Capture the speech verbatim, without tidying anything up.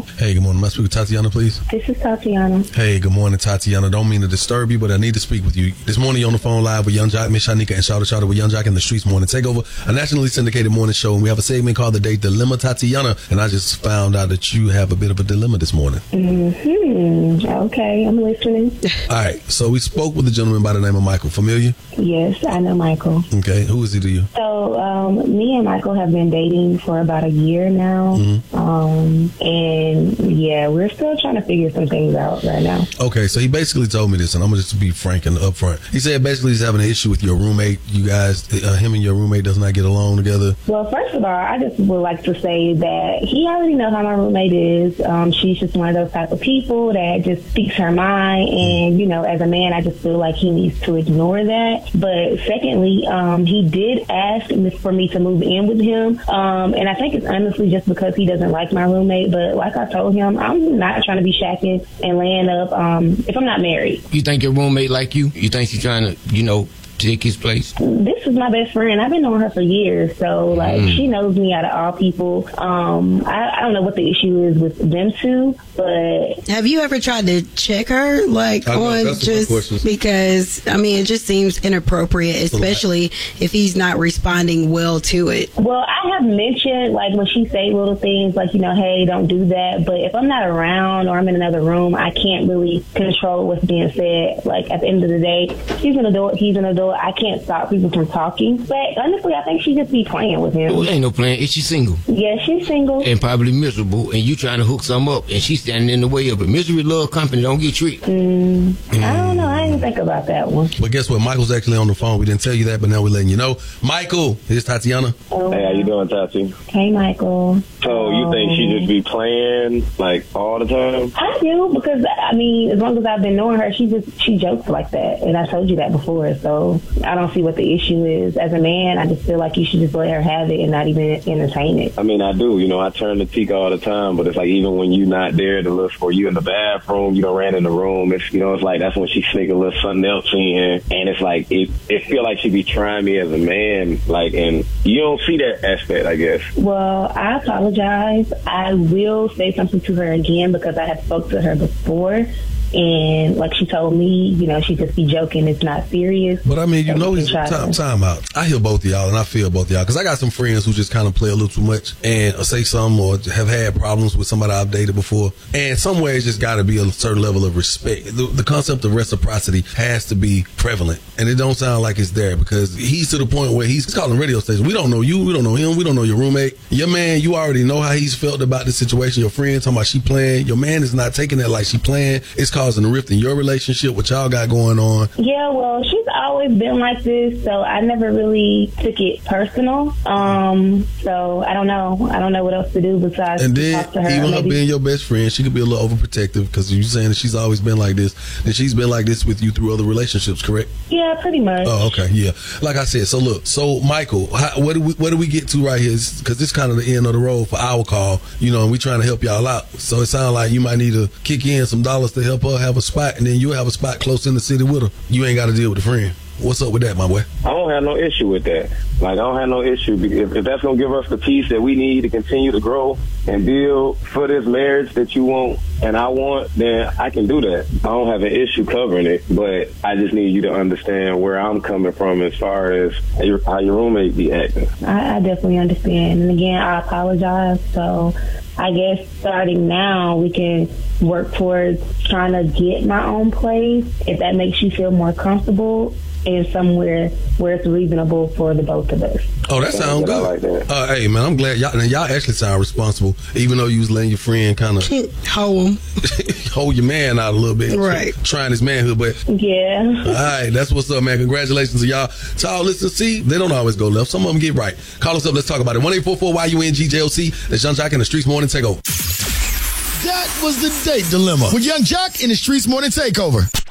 Hey, good morning. May I speak with Tatiana, please? This is Tatiana. Hey, good morning, Tatiana. Don't mean to disturb you, but I need to speak with you. This morning, you're on the phone live with Young Jock, Miss Shanika, and Shawty Shawty with Young Jock in the Streets Morning Takeover, a nationally syndicated morning show, and we have a segment called The Day Dilemma, Tatiana, and I just found out that you have a bit of a dilemma this morning. Mm-hmm. Okay, I'm listening. All right, so we spoke with a gentleman by the name of Michael. Familiar? Yes, I know Michael. Okay, who is he to you? So, um, me and Michael have been dating for about a year now, Mm-hmm. um, and yeah, we're still trying to figure some things out right now. Okay, so he basically told me this, and I'm going to just be frank and upfront. He said basically he's having an issue with your roommate. You guys, uh, him and your roommate does not get along together. Well, first of all, I just would like to say that he already knows how my roommate is. Um, she's just one of those type of people that just speaks her mind, and, you know, as a man, I just feel like he needs to ignore that. But secondly, um, he did ask for me to move in with him, um, and I think it's honestly just because he doesn't like my roommate. But like I told him, I'm not trying to be shacking and laying up um, if I'm not married. You think your roommate like you? You think she's trying to, you know, take his place? This is my best friend. I've been knowing her for years, so like mm. she knows me out of all people. Um, I, I don't know what the issue is with them two, but have you ever tried to check her, like I on know, just because? I mean, it just seems inappropriate, especially if he's not responding well to it. Well, I have mentioned like when she say little things like, you know, hey, don't do that. But if I'm not around or I'm in another room, I can't really control what's being said. Like at the end of the day, she's an adult, he's an adult. I can't stop people from talking. But honestly, I think she just be playing with him. Well, ain't no playing. Is she single? Yeah, she's single. And probably miserable. And you trying to hook some up, and she's standing in the way of it. Misery love company. Don't get tricked. Mm, mm. I don't know. I didn't think about that one. But guess what? Michael's actually on the phone. We didn't tell you that, but now we're letting you know. Michael, here's Tatiana. Oh. Hey, how you doing, Tati? Hey, Michael. So you think she just be playing like all the time? I do, because I mean, as long as I've been knowing her, she just she jokes like that, and I told you that before. So I don't see what the issue is. As a man, I just feel like you should just let her have it and not even entertain it. I mean, I do. You know, I turn the cheek all the time, but it's like even when you're not there to look for you in the bathroom, you don't ran in the room. It's, you know, it's like that's when she sneak a little something else in, and it's like it. It feel like she be trying me as a man, like, and you don't see that aspect, I guess. Well, I apologize. I will say something to her again because I have spoke to her before. And like she told me, you know, she just be joking. It's not serious. But I mean, you know, it's time, time out. I hear both of y'all and I feel both of y'all because I got some friends who just kind of play a little too much and say something or have had problems with somebody I've dated before. And some ways just got to be a certain level of respect. The, the concept of reciprocity has to be prevalent. And it don't sound like it's there because he's to the point where he's calling radio stations. We don't know you. We don't know him. We don't know your roommate. Your man, you already know how he's felt about the situation. Your friend talking about she playing. Your man is not taking that like she playing. It's causing a rift in your relationship, what y'all got going on. Yeah, well, she's always been like this, so I never really took it personal. Um, so I don't know. I don't know what else to do besides and then, talk to her. Even maybe. her being your best friend, she could be a little overprotective because you're saying that she's always been like this, and she's been like this with you through other relationships, correct? Yeah, pretty much. Oh, okay, yeah. Like I said, so look, so Michael, how, what do we what do we get to right here? Because this is kind of the end of the road for our call, you know, and we trying to help y'all out. So it sounds like you might need to kick in some dollars to help her have a spot, and then you'll have a spot close in the city with her. You ain't got to deal with a friend. What's up with that, my boy? I don't have no issue with that. Like, I don't have no issue. If, if that's going to give us the peace that we need to continue to grow and build for this marriage that you want and I want, then I can do that. I don't have an issue covering it, but I just need you to understand where I'm coming from as far as how your, how your roommate be acting. I, I definitely understand. And again, I apologize. So I guess starting now, we can work towards trying to get my own place, if that makes you feel more comfortable, and somewhere where it's reasonable for the both of us. Oh, that sounds good. Like that. Uh, hey, man, I'm glad y'all, and y'all actually sound responsible, even though you was letting your friend kind of hold him, hold your man out a little bit, right? Trying his manhood, but yeah. All right, that's what's up, man. Congratulations to y'all. To all listeners, see, they don't always go left. Some of them get right. Call us up. Let's talk about it. one eight four four Y U N G J O C. That's Young Jock in the Streets Morning Takeover. That was the Date Dilemma with Young Jock in the Streets Morning Takeover.